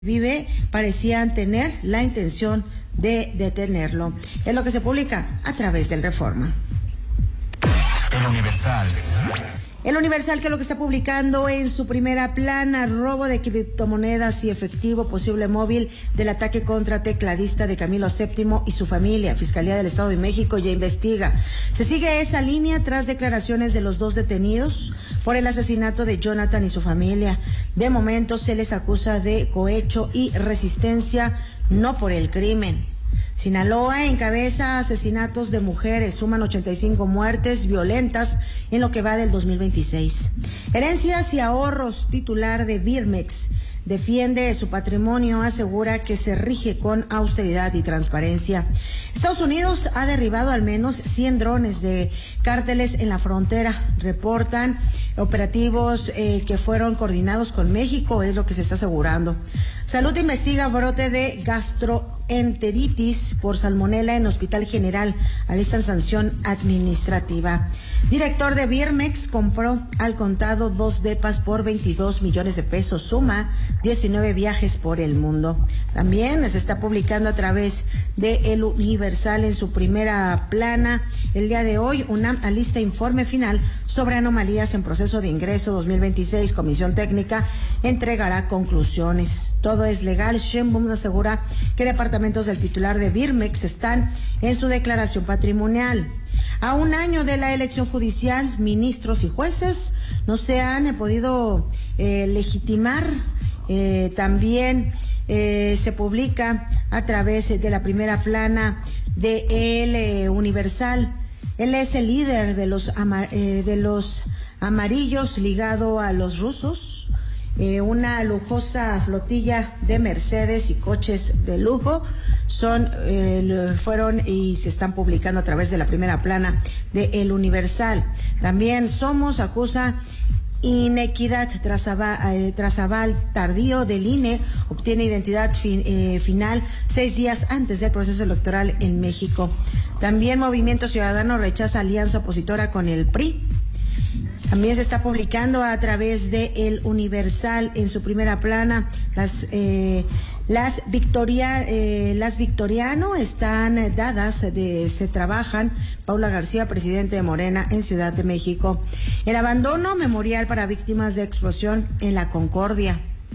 vive parecían tener la intención de detenerlo. Es lo que se publica a través del Reforma. El Universal, que es lo que está publicando en su primera plana: robo de criptomonedas y efectivo, posible móvil del ataque contra tecladista de Camilo VII y su familia. Fiscalía del Estado de México ya investiga. Se sigue esa línea tras declaraciones de los dos detenidos por el asesinato de Jonathan y su familia. De momento se les acusa de cohecho y resistencia, no por el crimen. Sinaloa encabeza asesinatos de mujeres, suman 85 muertes violentas en lo que va del 2026. Herencias y ahorros, titular de Birmex, defiende su patrimonio, asegura que se rige con austeridad y transparencia. Estados Unidos ha derribado al menos 100 drones de cárteles en la frontera. Reportan operativos que fueron coordinados con México, es lo que se está asegurando. Salud investiga brote de gastroenteritis por salmonela en Hospital General. Alistan sanción administrativa. Director de Birmex compró al contado 2 depas por 22 millones de pesos. Suma 19 viajes por el mundo. También se está publicando a través de El Universal en su primera plana. El día de hoy, UNAM alista informe final sobre anomalías en proceso de ingreso 2026. Comisión técnica entregará conclusiones. Todo es legal. Sheinbaum asegura que departamentos del titular de Birmex están en su declaración patrimonial. A un año de la elección judicial, ministros y jueces no se han podido legitimar. También se publica a través de la primera plana de El Universal. Él es el líder de los amarillos ligado a los rusos. Una lujosa flotilla de Mercedes y coches de lujo fueron y se están publicando a través de la primera plana de El Universal. También Somos acusa inequidad tras aval tardío del INE, obtiene identidad final 6 días antes del proceso electoral en México. También Movimiento Ciudadano rechaza alianza opositora con el PRI. También se está publicando a través de El Universal en su primera plana las Victoriano están dadas, se trabajan. Paula García, presidente de Morena en Ciudad de México. El abandono memorial para víctimas de explosión en la Concordia.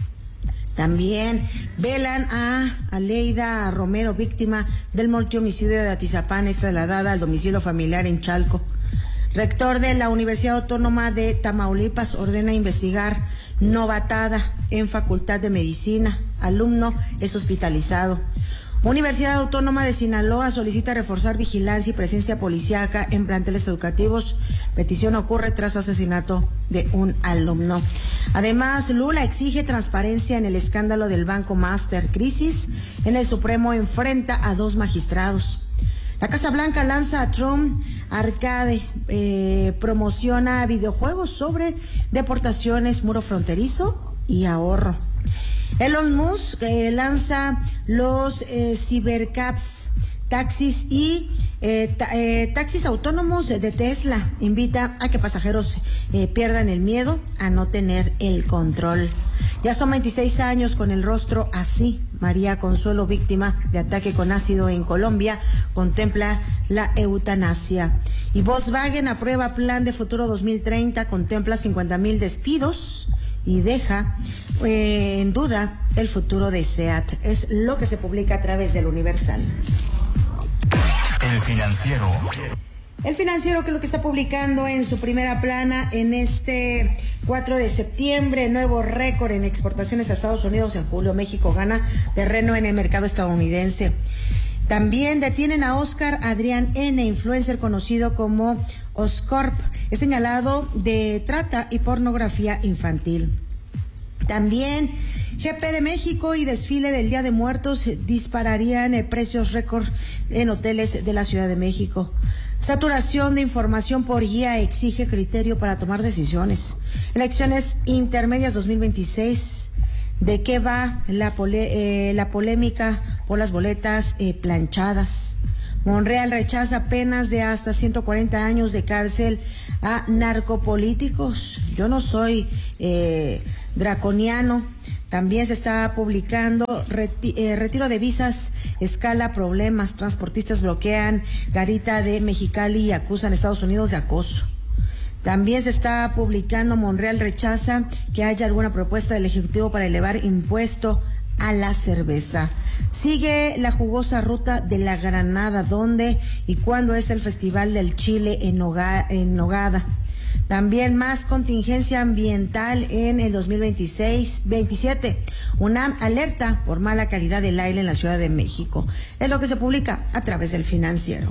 También velan a Aleida Romero, víctima del multihomicidio de Atizapán, es trasladada al domicilio familiar en Chalco. Rector de la Universidad Autónoma de Tamaulipas ordena investigar novatada en Facultad de Medicina. Alumno es hospitalizado. Universidad Autónoma de Sinaloa solicita reforzar vigilancia y presencia policíaca en planteles educativos. Petición ocurre tras asesinato de un alumno. Además, Lula exige transparencia en el escándalo del Banco Master. Crisis en el Supremo enfrenta a 2 magistrados. La Casa Blanca lanza a Trump Arcade, promociona videojuegos sobre deportaciones, muro fronterizo y ahorro. Elon Musk lanza los cibercabs, taxis y taxis autónomos de Tesla. Invita a que pasajeros pierdan el miedo a no tener el control. Ya son 26 años con el rostro así. María Consuelo, víctima de ataque con ácido en Colombia, contempla la eutanasia. Y Volkswagen aprueba plan de futuro 2030, contempla 50,000 despidos y deja en duda el futuro de SEAT. Es lo que se publica a través del Universal. El Financiero. El Financiero, que es lo que está publicando en su primera plana en este 4 de septiembre, nuevo récord en exportaciones a Estados Unidos en julio. México gana terreno en el mercado estadounidense. También detienen a Oscar Adrián N., influencer conocido como Oscorp. Es señalado de trata y pornografía infantil. También GP de México y desfile del Día de Muertos dispararían precios récord en hoteles de la Ciudad de México. Saturación de información por guía exige criterio para tomar decisiones. Elecciones intermedias 2026. ¿De qué va la polémica por las boletas planchadas? Monreal rechaza penas de hasta 140 años de cárcel a narcopolíticos. Yo no soy draconiano. También se está publicando retiro de visas, escala problemas. Transportistas bloquean Garita de Mexicali y acusan a Estados Unidos de acoso. También se está publicando Monreal rechaza que haya alguna propuesta del Ejecutivo para elevar impuesto a la cerveza. Sigue la jugosa ruta de la Granada. ¿Dónde y cuándo es el Festival del Chile en Nogada? También más contingencia ambiental en el 2026-27. UNAM alerta por mala calidad del aire en la Ciudad de México. Es lo que se publica a través del Financiero.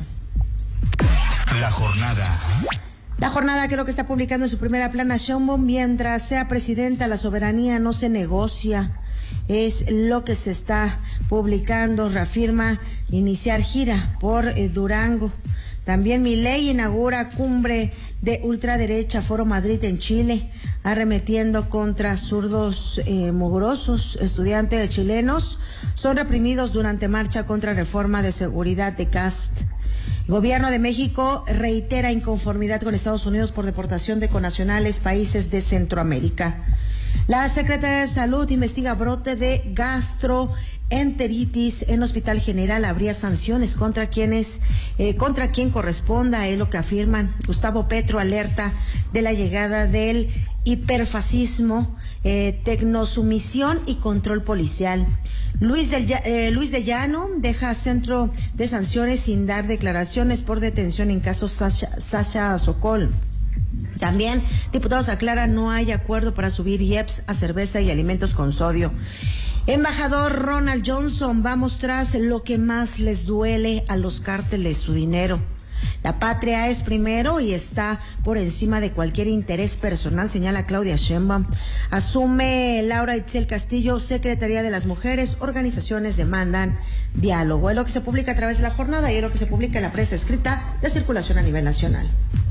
La jornada. La jornada, que es lo que está publicando en su primera plana Sheinbaum: mientras sea presidenta, la soberanía no se negocia. Es lo que se está publicando. Reafirma iniciar gira por Durango. También Milei inaugura cumbre de ultraderecha, Foro Madrid en Chile, arremetiendo contra zurdos mugrosos. Estudiantes chilenos son reprimidos durante marcha contra reforma de seguridad de Cast. Gobierno de México reitera inconformidad con Estados Unidos por deportación de connacionales países de Centroamérica. La Secretaría de Salud investiga brote de gastroenteritis en Hospital General. Habría sanciones contra quien corresponda, es lo que afirman. Gustavo Petro alerta de la llegada del hiperfascismo, tecnosumisión y control policial. Luis de Llano deja centro de sanciones sin dar declaraciones por detención en caso Sasha Sokol. También diputados aclaran no hay acuerdo para subir IEPS a cerveza y alimentos con sodio. Embajador Ronald Johnson, vamos tras lo que más les duele a los cárteles, su dinero. La patria es primero y está por encima de cualquier interés personal, señala Claudia Sheinbaum. Asume Laura Itzel Castillo, Secretaría de las Mujeres. Organizaciones demandan diálogo. Es lo que se publica a través de la jornada y es lo que se publica en la prensa escrita de circulación a nivel nacional.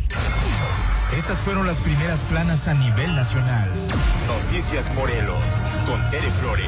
Estas fueron las primeras planas a nivel nacional. Noticias Morelos, con Tere Flores.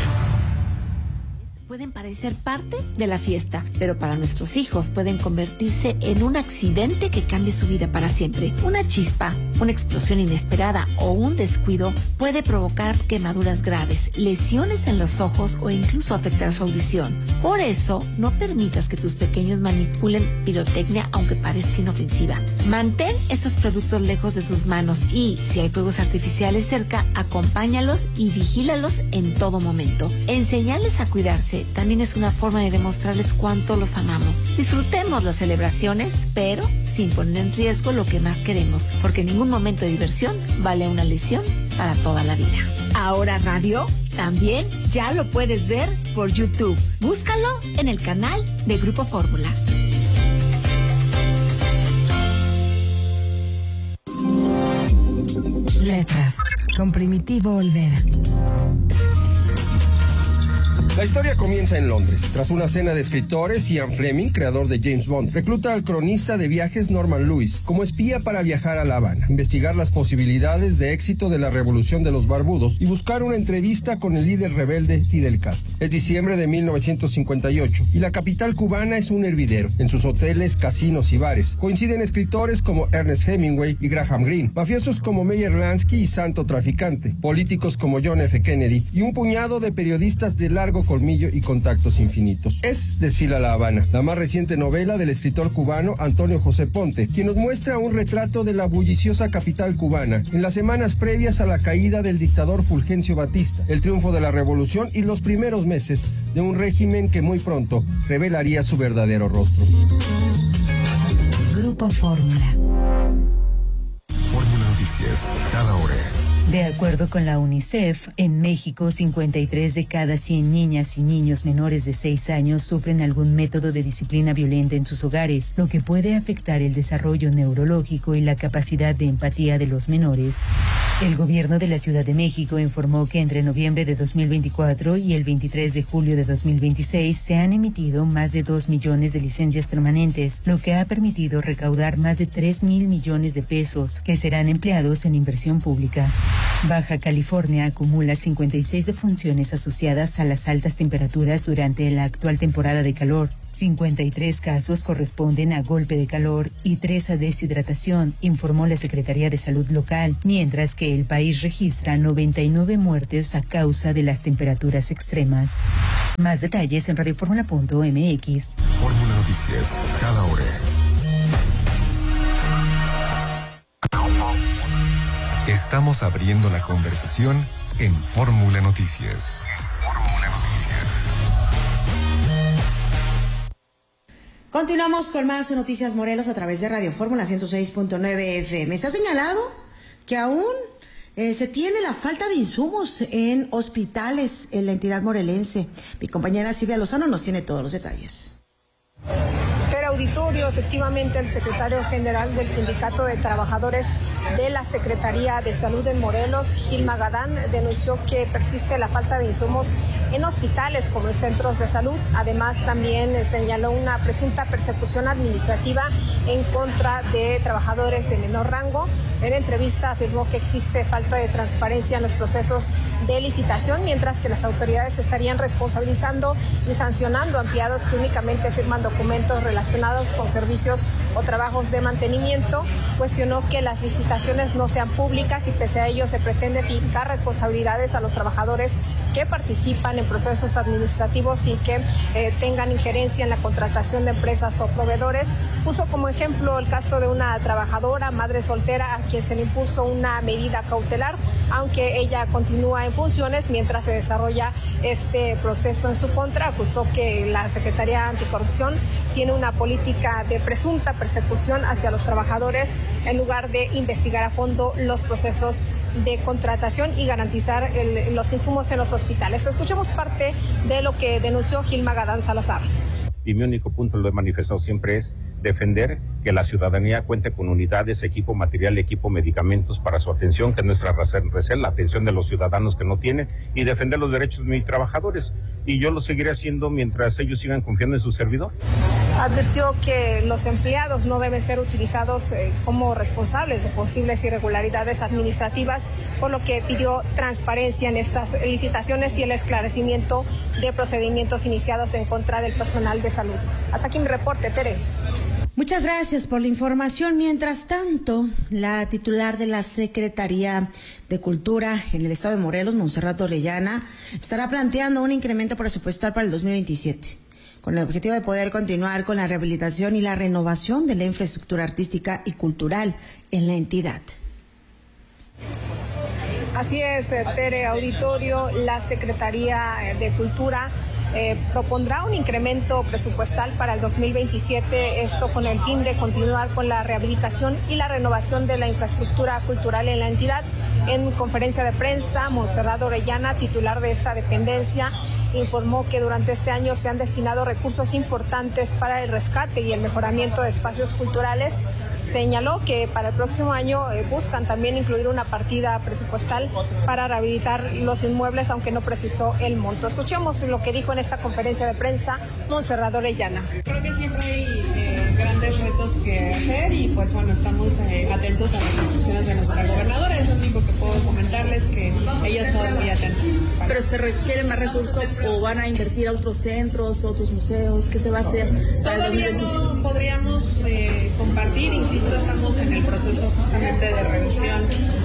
Pueden parecer parte de la fiesta, pero para nuestros hijos pueden convertirse en un accidente que cambie su vida para siempre. Una chispa, una explosión inesperada o un descuido puede provocar quemaduras graves, lesiones en los ojos o incluso afectar su audición. Por eso, no permitas que tus pequeños manipulen pirotecnia aunque parezca inofensiva. Mantén estos productos lejos de sus manos y, si hay fuegos artificiales cerca, acompáñalos y vigílalos en todo momento. Enseñarles a cuidarse también es una forma de demostrarles cuánto los amamos. Disfrutemos las celebraciones, pero sin poner en riesgo lo que más queremos, porque ningún momento de diversión vale una lesión para toda la vida. Ahora Radio también ya lo puedes ver por YouTube. Búscalo en el canal de Grupo Fórmula. Letras, con Primitivo Olvera. La historia comienza en Londres. Tras una cena de escritores, Ian Fleming, creador de James Bond, recluta al cronista de viajes Norman Lewis como espía para viajar a La Habana, investigar las posibilidades de éxito de la revolución de los barbudos y buscar una entrevista con el líder rebelde Fidel Castro. Es diciembre de 1958 y la capital cubana es un hervidero. En sus hoteles, casinos y bares coinciden escritores como Ernest Hemingway y Graham Greene, mafiosos como Meyer Lansky y Santo Traficante, políticos como John F. Kennedy y un puñado de periodistas de largo colmillo y contactos infinitos. Desfila La Habana, la más reciente novela del escritor cubano Antonio José Ponte, quien nos muestra un retrato de la bulliciosa capital cubana en las semanas previas a la caída del dictador Fulgencio Batista, el triunfo de la revolución y los primeros meses de un régimen que muy pronto revelaría su verdadero rostro. Grupo Fórmula. Fórmula Noticias, cada hora. De acuerdo con la UNICEF, en México, 53 de cada 100 niñas y niños menores de 6 años sufren algún método de disciplina violenta en sus hogares, lo que puede afectar el desarrollo neurológico y la capacidad de empatía de los menores. El gobierno de la Ciudad de México informó que entre noviembre de 2024 y el 23 de julio de 2026 se han emitido más de 2 millones de licencias permanentes, lo que ha permitido recaudar más de 3,000 millones de pesos que serán empleados en inversión pública. Baja California acumula 56 defunciones asociadas a las altas temperaturas durante la actual temporada de calor. 53 casos corresponden a golpe de calor y 3 a deshidratación, informó la Secretaría de Salud local, mientras que el país registra 99 muertes a causa de las temperaturas extremas. Más detalles en radioformula.mx. Fórmula Noticias, cada hora. Estamos abriendo la conversación en Fórmula Noticias. Continuamos con más Noticias Morelos a través de Radio Fórmula 106.9 FM. Se ha señalado que aún se tiene la falta de insumos en hospitales en la entidad morelense. Mi compañera Silvia Lozano nos tiene todos los detalles. Auditorio, efectivamente, el secretario general del Sindicato de Trabajadores de la Secretaría de Salud en Morelos, Gilma Gadán, denunció que persiste la falta de insumos en hospitales como en centros de salud. Además, también señaló una presunta persecución administrativa en contra de trabajadores de menor rango. En entrevista afirmó que existe falta de transparencia en los procesos de licitación, mientras que las autoridades estarían responsabilizando y sancionando a empleados que únicamente firman documentos relacionados con servicios o trabajos de mantenimiento. Cuestionó que las licitaciones no sean públicas y pese a ello se pretende fijar responsabilidades a los trabajadores que participan en procesos administrativos sin que tengan injerencia en la contratación de empresas o proveedores. Puso como ejemplo el caso de una trabajadora, madre soltera, a quien se le impuso una medida cautelar, aunque ella continúa en funciones mientras se desarrolla este proceso en su contra. Acusó que la Secretaría Anticorrupción tiene una política de presunta persecución hacia los trabajadores en lugar de investigar a fondo los procesos de contratación y garantizar los insumos en los hospitales. Escuchemos parte de lo que denunció Gilma Gadán Salazar. Y mi único punto, lo he manifestado siempre, es defender que la ciudadanía cuente con unidades, equipo material, equipo medicamentos para su atención, que es nuestra razón de ser, la atención de los ciudadanos que no tienen, y defender los derechos de mis trabajadores. Y yo lo seguiré haciendo mientras ellos sigan confiando en su servidor. Advirtió que los empleados no deben ser utilizados como responsables de posibles irregularidades administrativas, por lo que pidió transparencia en estas licitaciones y el esclarecimiento de procedimientos iniciados en contra del personal de salud. Hasta aquí mi reporte, Tere. Muchas gracias por la información. Mientras tanto, la titular de la Secretaría de Cultura en el estado de Morelos, Montserrat Orellana, estará planteando un incremento presupuestal para el 2027, con el objetivo de poder continuar con la rehabilitación y la renovación de la infraestructura artística y cultural en la entidad. Así es, Tere, auditorio, la Secretaría de Cultura propondrá un incremento presupuestal para el 2027, esto con el fin de continuar con la rehabilitación y la renovación de la infraestructura cultural en la entidad. En conferencia de prensa, Montserrat Orellana, titular de esta dependencia, informó que durante este año se han destinado recursos importantes para el rescate y el mejoramiento de espacios culturales. Señaló que para el próximo año buscan también incluir una partida presupuestal para rehabilitar los inmuebles, aunque no precisó el monto. Escuchemos lo que dijo en esta conferencia de prensa Montserrat Orellana. Creo que siempre hay grandes retos que hacer y pues bueno, estamos atentos a las instrucciones de nuestra gobernadora. Es lo único que puedo comentarles, que ella está muy atenta. Pero se requieren más recursos o van a invertir a otros centros, otros museos. ¿Qué se va a hacer para el 2025? No podríamos compartir, insisto, estamos en el proceso justamente de revisión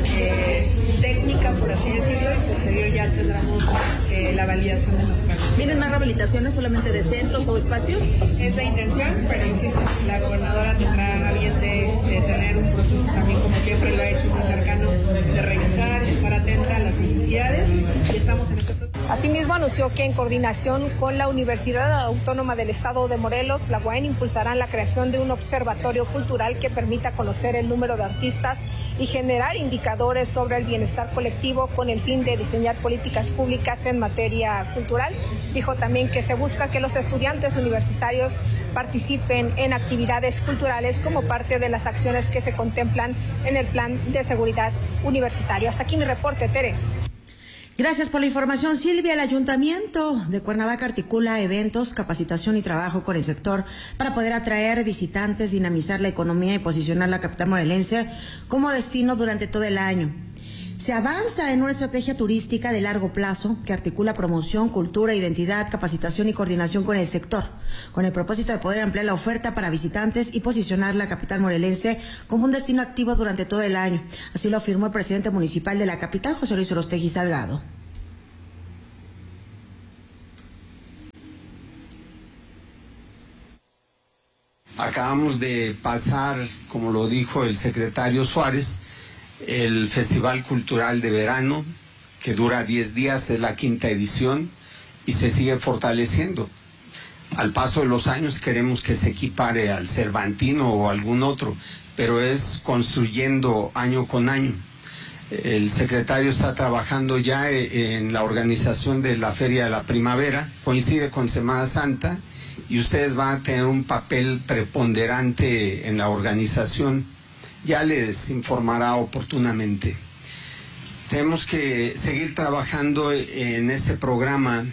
técnica, por así decirlo, y posterior ya tendremos la validación de nuestra. ¿Vienen más rehabilitaciones solamente de centros o espacios? Es la intención, pero insisto, la gobernadora tendrá a bien de tener un proceso también, como siempre lo ha hecho, muy cercano, de revisar, estar atenta a las necesidades, y estamos en ese proceso. Asimismo, anunció que en coordinación con la Universidad Autónoma del Estado de Morelos, la UAM impulsarán la creación de un observatorio cultural que permita conocer el número de artistas y generar indicadores sobre el bienestar colectivo con el fin de diseñar políticas públicas en materia cultural. Dijo también que se busca que los estudiantes universitarios participen en actividades culturales como parte de las acciones que se contemplan en el Plan de Seguridad Universitario. Hasta aquí mi reporte, Tere. Gracias por la información, Silvia. El Ayuntamiento de Cuernavaca articula eventos, capacitación y trabajo con el sector para poder atraer visitantes, dinamizar la economía y posicionar la capital morelense como destino durante todo el año. Se avanza en una estrategia turística de largo plazo que articula promoción, cultura, identidad, capacitación y coordinación con el sector, con el propósito de poder ampliar la oferta para visitantes y posicionar la capital morelense como un destino activo durante todo el año. Así lo afirmó el presidente municipal de la capital, José Luis Orostegui Salgado. Acabamos de pasar, como lo dijo el secretario Suárez, el Festival Cultural de Verano, que dura 10 días, es la 5ª edición y se sigue fortaleciendo. Al paso de los años queremos que se equipare al Cervantino o algún otro, pero es construyendo año con año. El secretario está trabajando ya en la organización de la Feria de la Primavera, coincide con Semana Santa y ustedes van a tener un papel preponderante en la organización. Ya les informará oportunamente. Tenemos que seguir trabajando en este programa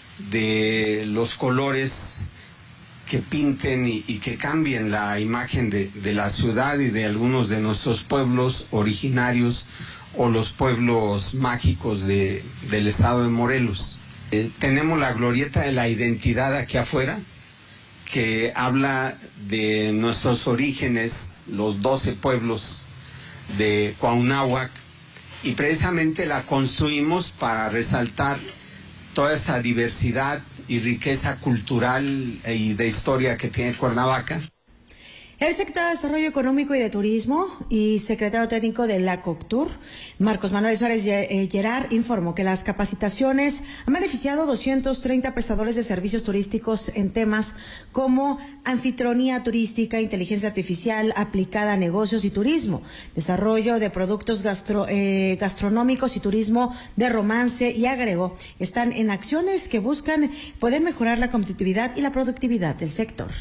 de los colores que pinten y que cambien la imagen de la ciudad y de algunos de nuestros pueblos originarios o los pueblos mágicos del estado de Morelos. Tenemos la glorieta de la identidad aquí afuera, que habla de nuestros orígenes, los 12 pueblos de Cuauhnáhuac, y precisamente la construimos para resaltar toda esa diversidad y riqueza cultural y de historia que tiene Cuernavaca. El secretario de Desarrollo Económico y de Turismo y secretario técnico de la COCTUR, Marcos Manuel Suárez Gerard, informó que las capacitaciones han beneficiado a 230 prestadores de servicios turísticos en temas como anfitrionía turística, inteligencia artificial aplicada a negocios y turismo, desarrollo de productos gastronómicos y turismo de romance, y agregó, están en acciones que buscan poder mejorar la competitividad y la productividad del sector.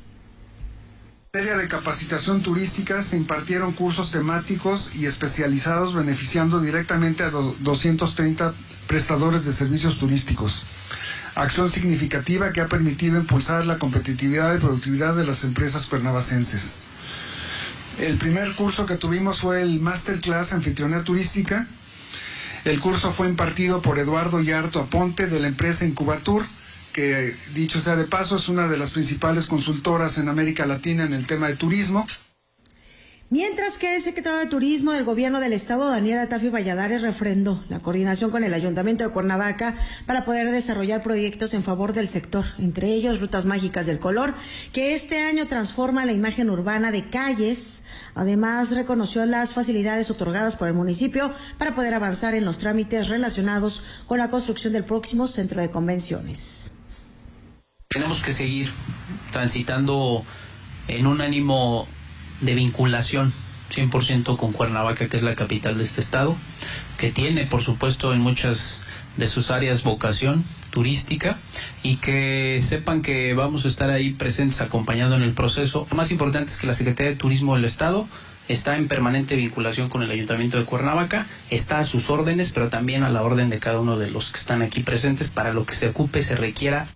En materia de capacitación turística se impartieron cursos temáticos y especializados beneficiando directamente a 230 prestadores de servicios turísticos. Acción significativa que ha permitido impulsar la competitividad y productividad de las empresas cuernavacenses. El primer curso que tuvimos fue el Masterclass Anfitrionía Turística. El curso fue impartido por Eduardo Yarto Aponte de la empresa Incubatur, que dicho sea de paso es una de las principales consultoras en América Latina en el tema de turismo. Mientras que el secretario de Turismo del Gobierno del Estado, Daniel Atafio Valladares, refrendó la coordinación con el Ayuntamiento de Cuernavaca para poder desarrollar proyectos en favor del sector, entre ellos Rutas Mágicas del Color, que este año transforma la imagen urbana de calles. Además, reconoció las facilidades otorgadas por el municipio para poder avanzar en los trámites relacionados con la construcción del próximo centro de convenciones. Tenemos que seguir transitando en un ánimo de vinculación 100% con Cuernavaca, que es la capital de este estado, que tiene, por supuesto, en muchas de sus áreas vocación turística, y que sepan que vamos a estar ahí presentes acompañando en el proceso. Lo más importante es que la Secretaría de Turismo del Estado está en permanente vinculación con el Ayuntamiento de Cuernavaca, está a sus órdenes, pero también a la orden de cada uno de los que están aquí presentes para lo que se ocupe, se requiera.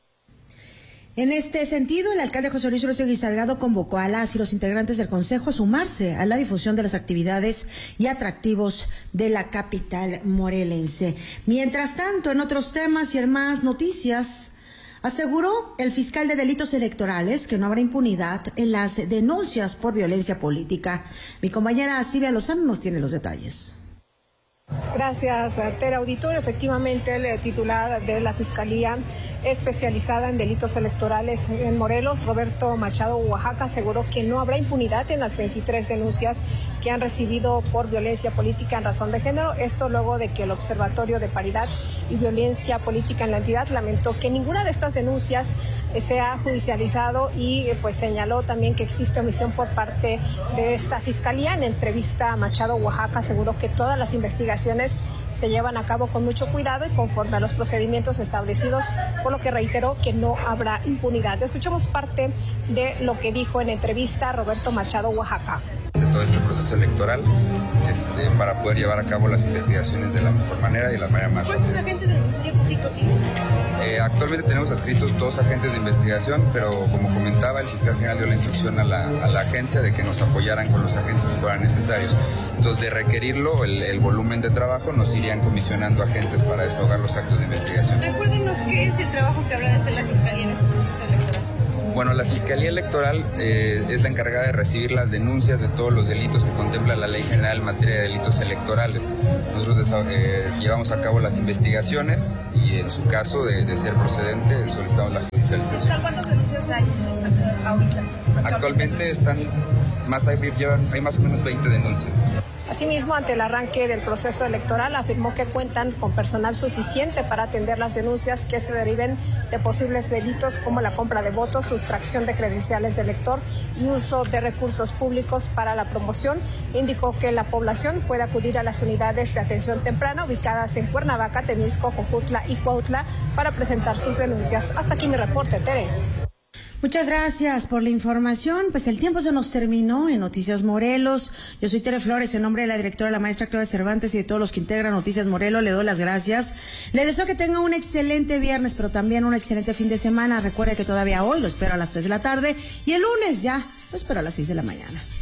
En este sentido, el alcalde José Luis Orostegui Salgado convocó a las y los integrantes del Consejo a sumarse a la difusión de las actividades y atractivos de la capital morelense. Mientras tanto, en otros temas y en más noticias, aseguró el fiscal de delitos electorales que no habrá impunidad en las denuncias por violencia política. Mi compañera Silvia Lozano nos tiene los detalles. Gracias, Tere Auditor. Efectivamente, el titular de la Fiscalía especializada en delitos electorales en Morelos, Roberto Machado Oaxaca, aseguró que no habrá impunidad en las 23 denuncias que han recibido por violencia política en razón de género. Esto luego de que el Observatorio de Paridad y Violencia Política en la entidad lamentó que ninguna de estas denuncias se ha judicializado y pues señaló también que existe omisión por parte de esta Fiscalía. En entrevista, Machado Oaxaca aseguró que todas las investigaciones se llevan a cabo con mucho cuidado y conforme a los procedimientos establecidos, por lo que reiteró que no habrá impunidad. Escuchemos parte de lo que dijo en entrevista Roberto Machado Oaxaca. De todo este proceso electoral, para poder llevar a cabo las investigaciones de la mejor manera y de la manera más rápida. ¿Cuántos agentes del Ministerio Público tienen? Actualmente tenemos adscritos 2 agentes de investigación, pero como comentaba, el fiscal general dio la instrucción a la agencia de que nos apoyaran con los agentes si fueran necesarios. Entonces, de requerirlo, el volumen de trabajo, nos irían comisionando agentes para desahogar los actos de investigación. Recuérdenos qué es el trabajo que habrá de hacer la Fiscalía en este proceso electoral. Bueno, la Fiscalía Electoral es la encargada de recibir las denuncias de todos los delitos que contempla la Ley General en materia de delitos electorales. Nosotros llevamos a cabo las investigaciones y en su caso de ser procedente solicitamos la judicialización. ¿Cuántas denuncias hay ahorita? Actualmente hay más o menos 20 denuncias. Asimismo, ante el arranque del proceso electoral, afirmó que cuentan con personal suficiente para atender las denuncias que se deriven de posibles delitos como la compra de votos, sustracción de credenciales de elector y uso de recursos públicos para la promoción. Indicó que la población puede acudir a las unidades de atención temprana ubicadas en Cuernavaca, Temisco, Jojutla y Cuautla para presentar sus denuncias. Hasta aquí mi reporte, Tere. Muchas gracias por la información. Pues el tiempo se nos terminó en Noticias Morelos. Yo soy Tere Flores, en nombre de la directora, la maestra Claudia Cervantes y de todos los que integran Noticias Morelos, le doy las gracias. Le deseo que tenga un excelente viernes, pero también un excelente fin de semana. Recuerde que todavía hoy lo espero a las 3 de la tarde y el lunes ya lo espero a las 6 de la mañana.